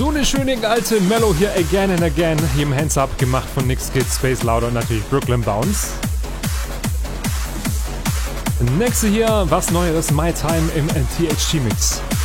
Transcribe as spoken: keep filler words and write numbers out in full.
So eine schöne alte Mellow hier, Again and Again, hier im Hands Up, gemacht von Nix Kids, Space Louder und natürlich Brooklyn Bounce. Nächste hier, was Neues, My Time im T H T Mix.